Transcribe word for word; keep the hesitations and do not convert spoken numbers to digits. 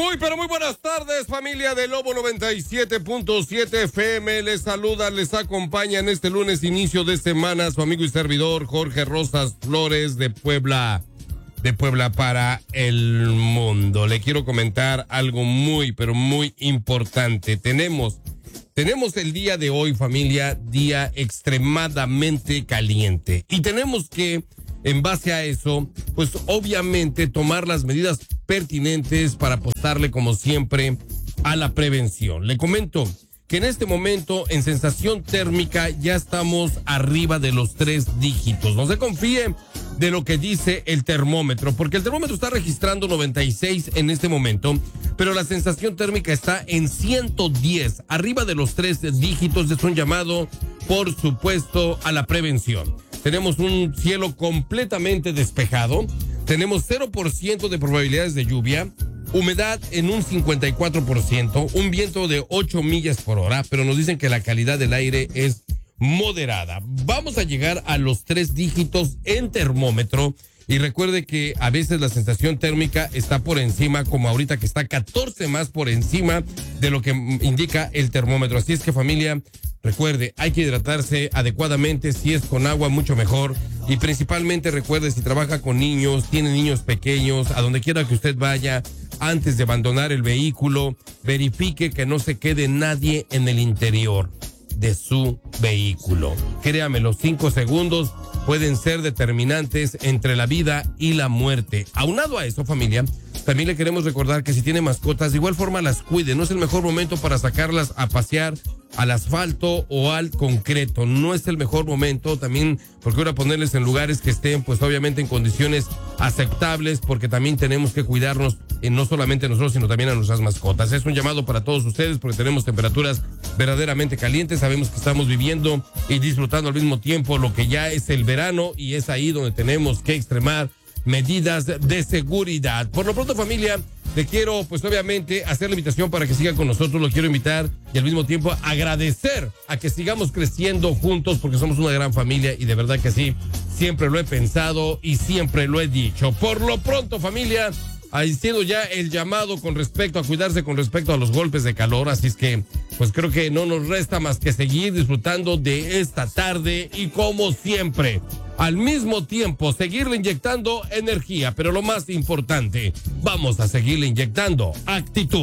Muy, pero muy buenas tardes, familia de Lobo noventa y siete punto siete F M. Les saluda, les acompaña en este lunes, inicio de semana, su amigo y servidor Jorge Rosas Flores de Puebla, de Puebla para el mundo. Le quiero comentar algo muy, pero muy importante. Tenemos, tenemos el día de hoy, familia, día extremadamente caliente. Y tenemos que, en base a eso, pues obviamente tomar las medidas pertinentes para apostarle, como siempre, a la prevención. Le comento que en este momento, en sensación térmica, ya estamos arriba de los tres dígitos. No se confíe de lo que dice el termómetro, porque el termómetro está registrando noventa y seis en este momento, pero la sensación térmica está en ciento diez, arriba de los tres dígitos. Es un llamado, por supuesto, a la prevención. Tenemos un cielo completamente despejado, tenemos cero por ciento de probabilidades de lluvia, humedad en un cincuenta y cuatro por ciento, un viento de ocho millas por hora, pero nos dicen que la calidad del aire es moderada. Vamos a llegar a los tres dígitos en termómetro y recuerde que a veces la sensación térmica está por encima, como ahorita que está catorce más por encima de lo que indica el termómetro. Así es que, familia, recuerde, hay que hidratarse adecuadamente, si es con agua mucho mejor, y principalmente recuerde, si trabaja con niños, tiene niños pequeños, a donde quiera que usted vaya, antes de abandonar el vehículo, verifique que no se quede nadie en el interior de su vehículo. Créame, los cinco segundos pueden ser determinantes entre la vida y la muerte. Aunado a eso, familia, también le queremos recordar que si tiene mascotas, de igual forma las cuide. No es el mejor momento para sacarlas a pasear al asfalto o al concreto. No es el mejor momento. También procura ponerles en lugares que estén, pues obviamente en condiciones aceptables, porque también tenemos que cuidarnos, eh, no solamente nosotros, sino también a nuestras mascotas. Es un llamado para todos ustedes, porque tenemos temperaturas verdaderamente calientes. Sabemos que estamos viviendo y disfrutando al mismo tiempo lo que ya es el verano, y es ahí donde tenemos que extremar medidas de seguridad. Por lo pronto, familia, le quiero, pues obviamente, hacer la invitación para que siga con nosotros. Lo quiero invitar y al mismo tiempo agradecer a que sigamos creciendo juntos, porque somos una gran familia, y de verdad que sí, siempre lo he pensado y siempre lo he dicho. Por lo pronto, familia, haciendo ya el llamado con respecto a cuidarse con respecto a los golpes de calor, así es que pues creo que no nos resta más que seguir disfrutando de esta tarde y, como siempre, al mismo tiempo seguirle inyectando energía, pero lo más importante, vamos a seguirle inyectando actitud.